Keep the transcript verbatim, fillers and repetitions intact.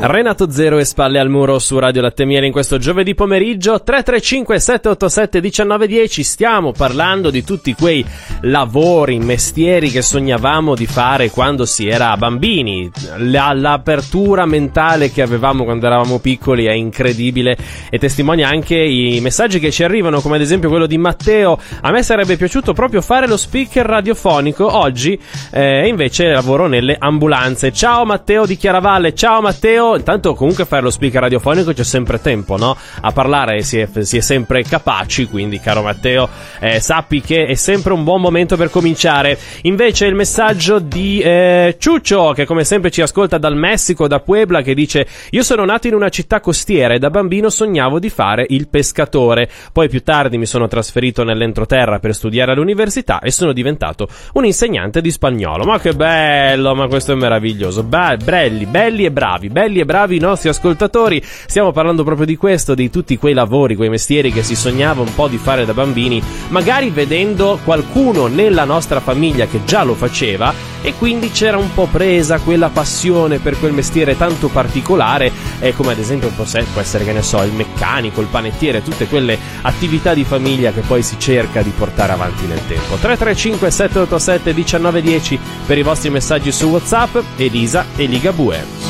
Renato Zero e Spalle al Muro su Radio Latte e Miele in questo giovedì pomeriggio. Tre tre cinque sette otto sette uno nove uno zero. Stiamo parlando di tutti quei lavori, mestieri che sognavamo di fare quando si era bambini. La, l'apertura mentale che avevamo quando eravamo piccoli è incredibile e testimonia anche i messaggi che ci arrivano, come ad esempio quello di Matteo. A me sarebbe piaciuto proprio fare lo speaker radiofonico, oggi eh, invece lavoro nelle ambulanze. Ciao Matteo di Chiaravalle. Ciao Matteo. Intanto comunque fare lo speaker radiofonico c'è sempre tempo, no? A parlare si è, si è sempre capaci, quindi caro Matteo eh, sappi che è sempre un buon momento per cominciare. Invece il messaggio di eh, Ciuccio, che come sempre ci ascolta dal Messico, da Puebla, che dice: io sono nato in una città costiera e da bambino sognavo di fare il pescatore, poi più tardi mi sono trasferito nell'entroterra per studiare all'università e sono diventato un insegnante di spagnolo. Ma che bello, ma questo è meraviglioso. Be- belli, belli e bravi, belli e bravi i nostri ascoltatori. Stiamo parlando proprio di questo, di tutti quei lavori, quei mestieri che si sognava un po' di fare da bambini, magari vedendo qualcuno nella nostra famiglia che già lo faceva e quindi c'era un po' presa quella passione per quel mestiere tanto particolare, eh, come ad esempio può essere, che ne so, il meccanico, il panettiere, tutte quelle attività di famiglia che poi si cerca di portare avanti nel tempo. Tre tre cinque sette otto sette uno nove uno zero per i vostri messaggi su WhatsApp. Elisa e Ligabue.